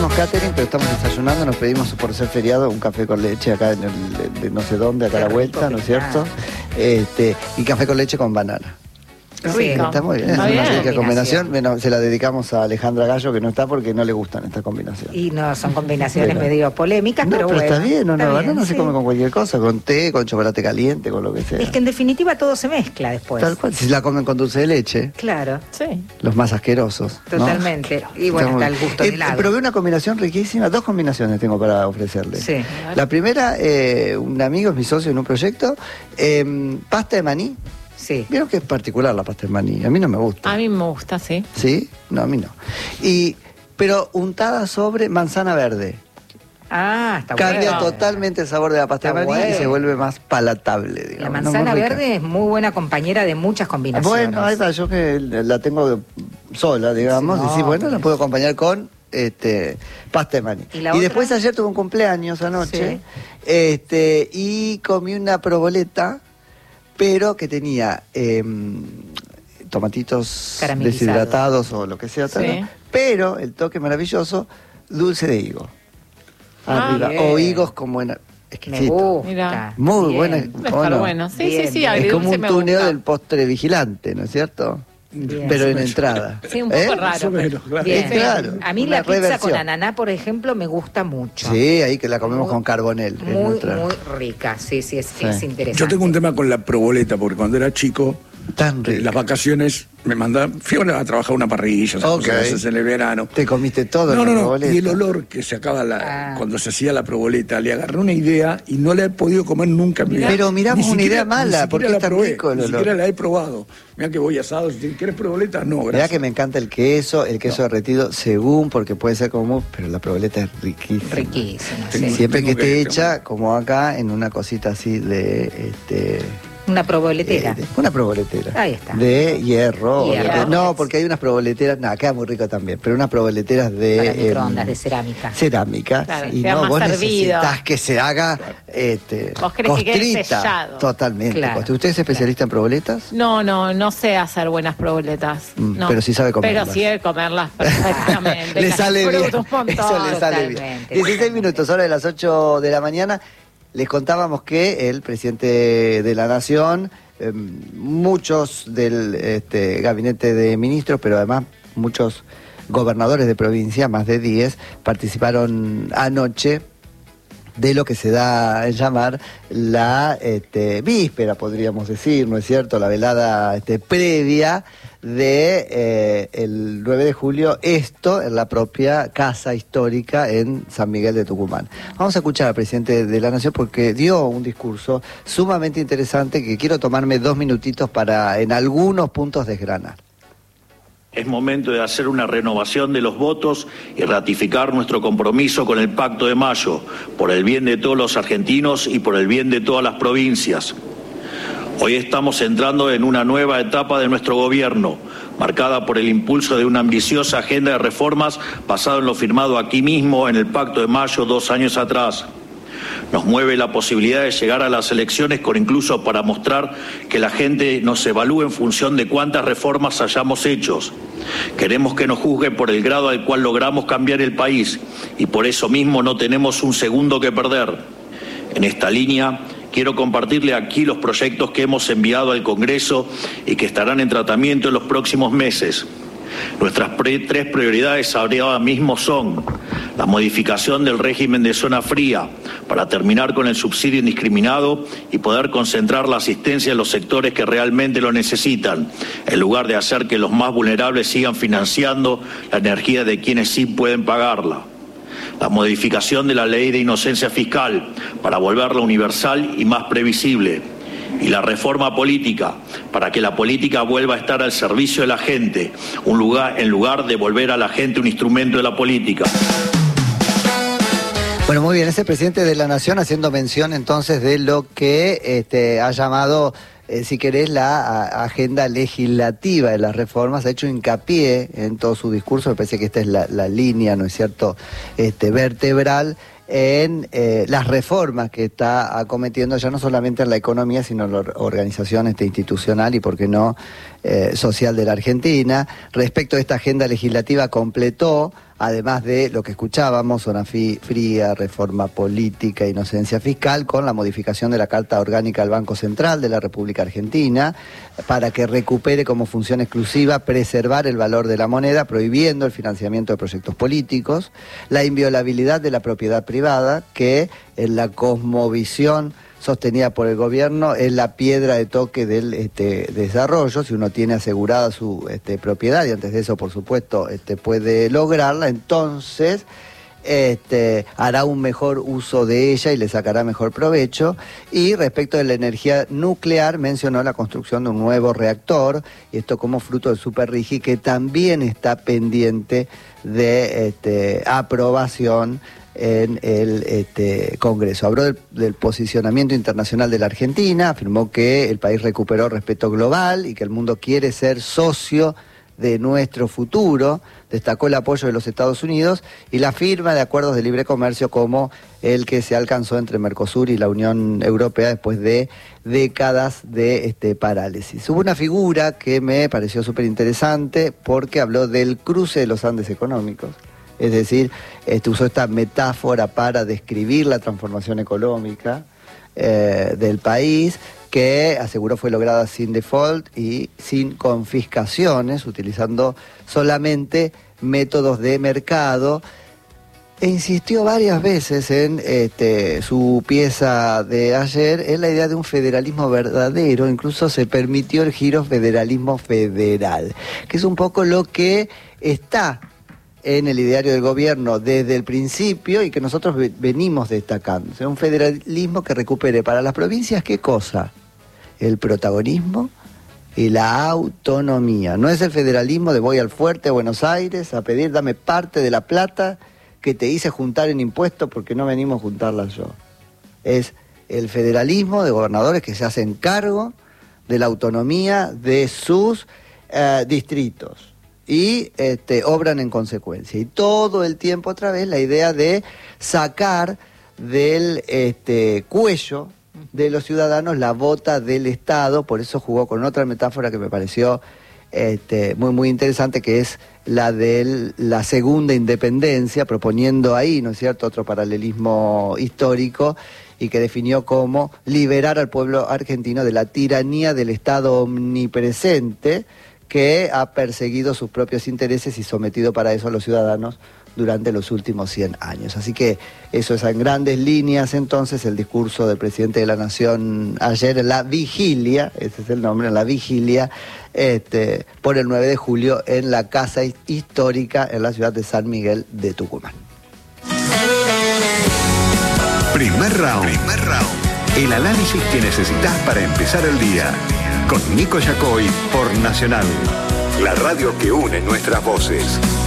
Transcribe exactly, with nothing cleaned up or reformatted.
pedimos catering, pero estamos desayunando, nos pedimos por ser feriado un café con leche acá en el, de, de no sé dónde, acá a la vuelta, ¿no es cierto? Este, y café con leche con banana. Sí, está muy bien, es muy una bien. rica combinación. Bueno, se la dedicamos a Alejandra Gallo, que no está porque no le gustan estas combinaciones. Y no, son combinaciones Bueno. medio polémicas, No, pero, pero bueno. está bien, no, está no, bien, banana sí. se come con cualquier cosa, con té, con chocolate caliente, con lo que sea. Es que en definitiva todo se mezcla después. Tal cual, si la comen con dulce de leche, Claro, Sí. los más asquerosos. ¿no? totalmente. Y bueno, Está está muy- el gusto del Eh, helado. Probé una combinación riquísima, dos combinaciones tengo para ofrecerle. Sí. La primera, eh, un amigo es mi socio en un proyecto, eh, pasta de maní. Sí. Vieron que es particular la pasta de maní, a mí no me gusta. A mí me gusta, sí. ¿Sí? No, a mí no. Y, pero untada sobre manzana verde. Ah, está Cambia bueno. totalmente el sabor de la pasta Está de maní bueno. y se vuelve más palatable, digamos. La ¿no? manzana Muy rica. verde es muy buena compañera de muchas combinaciones. Bueno, ahí está, yo que la tengo de- sola, digamos, Sí, no, y sí, bueno, la pues. puedo acompañar con este pasta de maní. ¿Y Y, la otra? después ayer tuve un cumpleaños anoche, Sí. este, y comí una proboleta, pero que tenía eh, tomatitos Caramelizados. deshidratados o lo que sea, Sí. tal, pero el toque maravilloso, dulce de higo. Ah, Arriba, bien. o higos como en Me exquisito. gusta. Mirá. Muy Bien. buena. Debe ¿O estar no? bueno. Sí, Bien, sí, sí. bien. Es como agridulce un me tuneo gusta. del postre vigilante, ¿no es cierto? Bien. Pero en Más o menos. entrada. Sí, un poco ¿Eh? Más o raro. menos, claro. Bien. Es claro, A mí una la pizza reversión. con ananá, por ejemplo, me gusta mucho. Sí, ahí que la comemos Muy- con carbonel. es Muy, nuestra- muy rica. Sí, sí, es, Sí. es interesante. Yo tengo un tema con la proboleta, porque cuando era chico, Tan en rica. las vacaciones me mandaban, fui a trabajar una parrilla, esas Ok. cosas que haces en el verano. Te comiste todo No, en no, la no, proboleta. y el olor que sacaba la, Ah. cuando se hacía la proboleta, le agarré una idea y no la he podido comer nunca en mi vida. Pero miramos Ni una siquiera- idea mala, ni siquiera porque la es tan probé, rico el ni olor. siquiera la he probado. Mira que voy asado, si quieres proboleta, no, Mirá gracias. que me encanta el queso, el queso derretido, según, porque puede ser como, pero la proboleta es riquísima. Riquísimo, Tengo- sí. Siempre que Tengo esté que- hecha, como acá, en una cosita así de, este, Una proboletera. eh, de- una proboletera. Ahí está. De hierro. o Hierro. de- no, porque hay unas proboleteras, no, queda muy rico también, pero unas proboleteras de Para em, microondas, de cerámica. cerámica. Claro, y queda no, más vos servido. necesitas que se haga este, Vos querés que quede costrita. sellado. Totalmente. Claro, costrita. ¿Usted es especialista en proboletas? No, no, no sé hacer buenas proboletas. Mm, no. pero sí sabe comerlas. Pero sí de comerlas perfectamente. Le Las sale bien. disfruto un montón. Eso le sale bien. Totalmente, dieciséis totalmente. minutos, hora de las ocho de la mañana. Les contábamos que el presidente de la Nación, eh, muchos del este, gabinete de ministros, pero además muchos gobernadores de provincia, más de diez, participaron anoche de lo que se da a llamar la este, víspera, podríamos decir, ¿no es cierto? La velada este, previa de eh, el nueve de julio, esto en la propia casa histórica en San Miguel de Tucumán. Vamos a escuchar al presidente de la Nación porque dio un discurso sumamente interesante que quiero tomarme dos minutitos para en algunos puntos desgranar. Es momento de hacer una renovación de los votos y ratificar nuestro compromiso con el Pacto de Mayo, por el bien de todos los argentinos y por el bien de todas las provincias. Hoy estamos entrando en una nueva etapa de nuestro gobierno, marcada por el impulso de una ambiciosa agenda de reformas basada en lo firmado aquí mismo en el Pacto de Mayo dos años atrás. Nos mueve la posibilidad de llegar a las elecciones con incluso para mostrar que la gente nos evalúe en función de cuántas reformas hayamos hecho. Queremos que nos juzgue por el grado al cual logramos cambiar el país y por eso mismo no tenemos un segundo que perder. En esta línea, quiero compartirle aquí los proyectos que hemos enviado al Congreso y que estarán en tratamiento en los próximos meses. Nuestras pre- tres prioridades ahora mismo son la modificación del régimen de zona fría para terminar con el subsidio indiscriminado y poder concentrar la asistencia en los sectores que realmente lo necesitan, en lugar de hacer que los más vulnerables sigan financiando la energía de quienes sí pueden pagarla. La modificación de la ley de inocencia fiscal para volverla universal y más previsible. Y la reforma política, para que la política vuelva a estar al servicio de la gente, un lugar, en lugar de volver a la gente un instrumento de la política. Bueno, muy bien, ese presidente de la Nación haciendo mención entonces de lo que este, ha llamado, eh, si querés, la a, agenda legislativa de las reformas, ha hecho hincapié en todo su discurso, me parece que esta es la, la línea, ¿no es cierto?, este, vertebral, en eh, las reformas que está acometiendo ya no solamente en la economía, sino en la organización este, institucional y, por qué no, eh, social de la Argentina. Respecto a esta agenda legislativa, completó además de lo que escuchábamos, zona fi- fría, reforma política, inocencia fiscal, con la modificación de la Carta Orgánica del Banco Central de la República Argentina, para que recupere como función exclusiva preservar el valor de la moneda, prohibiendo el financiamiento de proyectos políticos, la inviolabilidad de la propiedad privada, que en la cosmovisión sostenida por el gobierno es la piedra de toque del este, desarrollo. Si uno tiene asegurada su este, propiedad, y antes de eso, por supuesto, este, puede lograrla, entonces este, hará un mejor uso de ella y le sacará mejor provecho. Y respecto de la energía nuclear, mencionó la construcción de un nuevo reactor, y esto como fruto del Superrigi, que también está pendiente de este, aprobación en el este, Congreso. Habló del, del posicionamiento internacional de la Argentina, afirmó que el país recuperó respeto global y que el mundo quiere ser socio de nuestro futuro. Destacó el apoyo de los Estados Unidos y la firma de acuerdos de libre comercio como el que se alcanzó entre Mercosur y la Unión Europea después de décadas de este, parálisis. Hubo una figura que me pareció súper interesante porque habló del cruce de los Andes económicos. Es decir, este, usó esta metáfora para describir la transformación económica eh, del país, que aseguró fue lograda sin default y sin confiscaciones, utilizando solamente métodos de mercado, e insistió varias veces en este, su pieza de ayer en la idea de un federalismo verdadero. Incluso se permitió el giro federalismo federal, que es un poco lo que está en el ideario del gobierno desde el principio y que nosotros venimos destacando. O sea, un federalismo que recupere para las provincias, ¿qué cosa? El protagonismo y la autonomía. No es el federalismo de voy al fuerte a Buenos Aires a pedir dame parte de la plata que te hice juntar en impuestos porque no venimos a juntarla yo. Es el federalismo de gobernadores que se hacen cargo de la autonomía de sus eh, distritos y este, obran en consecuencia. Y todo el tiempo otra vez la idea de sacar del este, cuello de los ciudadanos la bota del Estado. Por eso jugó con otra metáfora que me pareció este, muy muy interesante, que es la de la segunda independencia, proponiendo ahí, ¿no es cierto?, otro paralelismo histórico, y que definió como liberar al pueblo argentino de la tiranía del Estado omnipresente, que ha perseguido sus propios intereses y sometido para eso a los ciudadanos durante los últimos cien años. Así que eso es en grandes líneas entonces el discurso del presidente de la Nación ayer en la vigilia, ese es el nombre, en la vigilia este, por el nueve de julio en la Casa Histórica en la ciudad de San Miguel de Tucumán. Primer round. Primer round. El análisis que necesitas para empezar el día. Con Nico Yacoy por Nacional, la radio que une nuestras voces.